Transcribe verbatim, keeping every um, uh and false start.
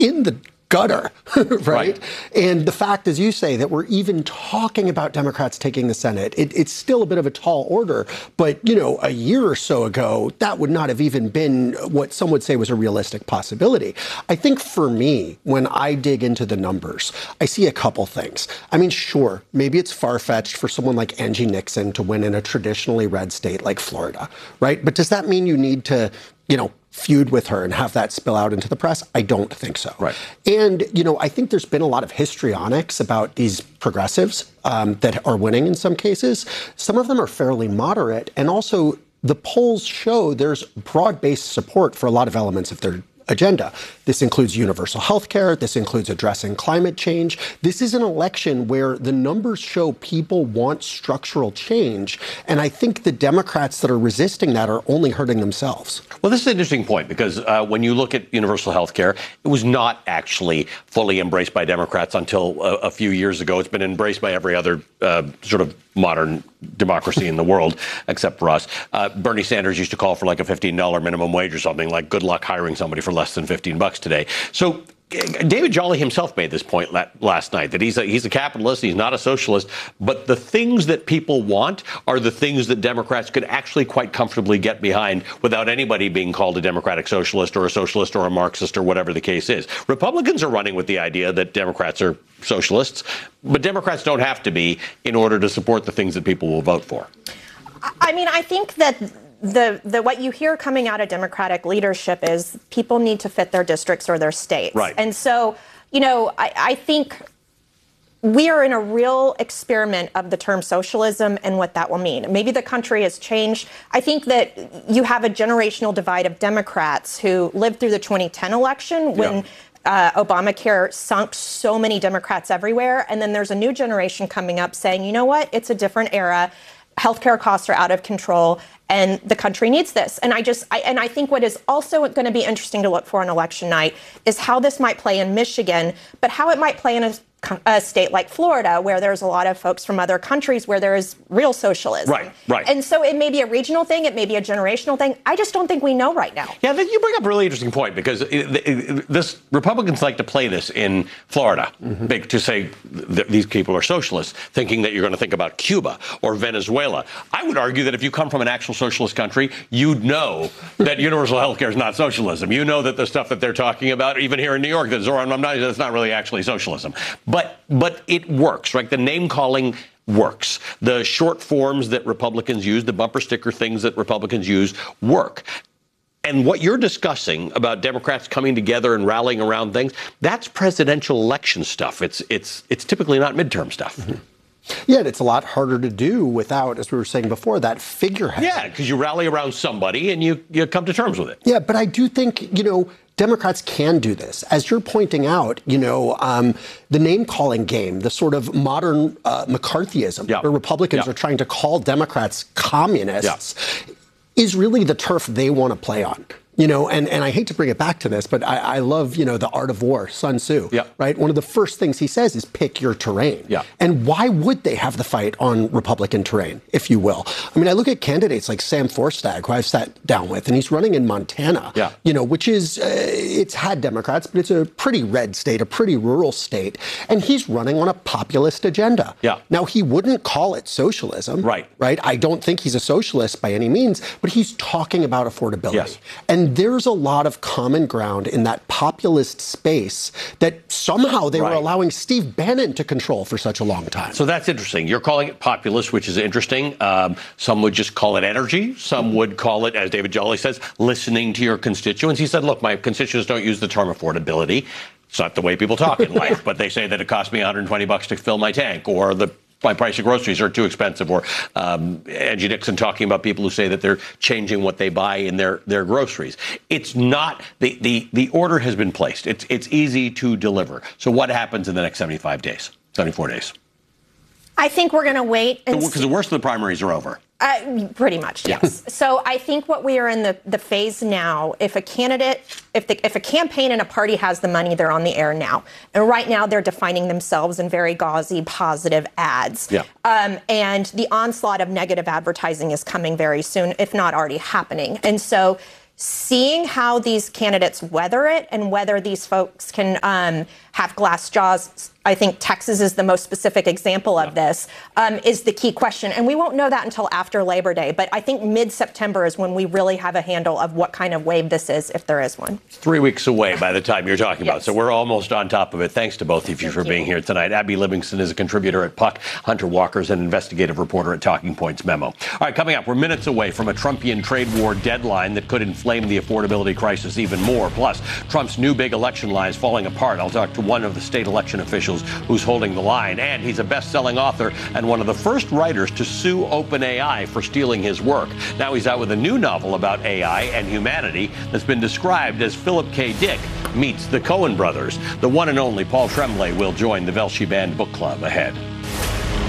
in the gutter, right? right? And the fact, as you say, that we're even talking about Democrats taking the Senate, it, it's still a bit of a tall order. But, you know, a year or so ago, that would not have even been what some would say was a realistic possibility. I think for me, when I dig into the numbers, I see a couple things. I mean, sure, maybe it's far-fetched for someone like Angie Nixon to win in a traditionally red state like Florida, right? But does that mean you need to, you know, feud with her and have that spill out into the press? I don't think so. Right. And, you know, I think there's been a lot of histrionics about these progressives um, that are winning in some cases. Some of them are fairly moderate. And also, the polls show there's broad-based support for a lot of elements of their agenda. This includes universal health care. This includes addressing climate change. This is an election where the numbers show people want structural change. And I think the Democrats that are resisting that are only hurting themselves. Well, this is an interesting point because uh, when you look at universal health care, it was not actually fully embraced by Democrats until a, a few years ago. It's been embraced by every other uh, sort of modern democracy in the world, except for us. Uh, Bernie Sanders used to call for like a fifteen dollars minimum wage or something, like good luck hiring somebody for less than fifteen bucks today. So David Jolly himself made this point last night, that he's a, he's a capitalist, he's not a socialist, but the things that people want are the things that Democrats could actually quite comfortably get behind without anybody being called a democratic socialist or a socialist or a Marxist or whatever the case is. Republicans are running with the idea that Democrats are socialists, but Democrats don't have to be in order to support the things that people will vote for. I mean, I think that The, the what you hear coming out of Democratic leadership is people need to fit their districts or their states. Right. And so, you know, I, I think we are in a real experiment of the term socialism and what that will mean. Maybe the country has changed. I think that you have a generational divide of Democrats who lived through the twenty ten election when yeah. Uh, Obamacare sunk so many Democrats everywhere. And then there's a new generation coming up saying, you know what, it's a different era. Healthcare costs are out of control, and the country needs this. And I just, I, and I think what is also going to be interesting to look for on election night is how this might play in Michigan, but how it might play in a, a state like Florida, where there's a lot of folks from other countries where there is real socialism. Right, right. And so it may be a regional thing, it may be a generational thing. I just don't think we know right now. Yeah, you bring up a really interesting point, because it, it, this Republicans like to play this in Florida, mm-hmm. big, to say that these people are socialists, thinking that you're going to think about Cuba or Venezuela. I would argue that if you come from an actual socialist country, you'd know that universal health care is not socialism. You know that the stuff that they're talking about, even here in New York, that Zoran Mamdani, that's not really actually socialism. But but it works, right? The name calling works. The short forms that Republicans use, the bumper sticker things that Republicans use, work. And what you're discussing about Democrats coming together and rallying around things, that's presidential election stuff. It's it's it's typically not midterm stuff. Mm-hmm. Yeah, and it's a lot harder to do without, as we were saying before, that figurehead. Yeah, because you rally around somebody and you, you come to terms with it. Yeah, but I do think, you know, Democrats can do this. As you're pointing out, you know, um, the name-calling game, the sort of modern uh, McCarthyism, yeah. where Republicans yeah. are trying to call Democrats communists, yeah. is really the turf they want to play on. You know, and, and I hate to bring it back to this, but I, I love, you know, The Art of War, Sun Tzu, yeah. right? One of the first things he says is pick your terrain. Yeah. And why would they have the fight on Republican terrain, if you will? I mean, I look at candidates like Sam Forstag, who I've sat down with, and he's running in Montana, yeah. you know, which is, uh, it's had Democrats, but it's a pretty red state, a pretty rural state. And he's running on a populist agenda. Yeah. Now, he wouldn't call it socialism. Right. Right? I don't think he's a socialist by any means, but he's talking about affordability. Yes. And there's a lot of common ground in that populist space that somehow they right. were allowing Steve Bannon to control for such a long time. So that's interesting. You're calling it populist, which is interesting. Um, some would just call it energy. Some would call it, as David Jolly says, listening to your constituents. He said, look, my constituents don't use the term affordability. It's not the way people talk in life, but they say that it cost me one hundred twenty bucks to fill my tank, or the my price of groceries are too expensive, or um, Angie Nixon talking about people who say that they're changing what they buy in their, their groceries. It's not, the, the, the order has been placed. It's, it's easy to deliver. So what happens in the next seventy-five days, seventy-four days? I think we're going to wait. Because the worst of the primaries are over. Uh, pretty much, yes. So I think what we are in the, the phase now, if a candidate, if the, if a campaign and a party has the money, they're on the air now. And right now they're defining themselves in very gauzy, positive ads. Yeah. Um, and the onslaught of negative advertising is coming very soon, if not already happening. And so seeing how these candidates weather it and whether these folks can um, have glass jaws. I think Texas is the most specific example of this, um, is the key question. And we won't know that until after Labor Day. But I think mid-September is when we really have a handle of what kind of wave this is, if there is one. Three weeks away by the time you're talking Yes. about. So we're almost on top of it. Thanks to both of you Thank for you. being here tonight. Abby Livingston is a contributor at Puck. Hunter Walker's an investigative reporter at Talking Points Memo. All right, coming up, we're minutes away from a Trumpian trade war deadline that could inflame the affordability crisis even more. Plus, Trump's new big election lie is falling apart. I'll talk to one of the state election officials who's holding the line. And he's a best-selling author and one of the first writers to sue OpenAI for stealing his work. Now he's out with a new novel about A I and humanity that's been described as Philip K. Dick meets the Coen brothers. The one and only Paul Tremblay will join the Velshi Band Book Club ahead.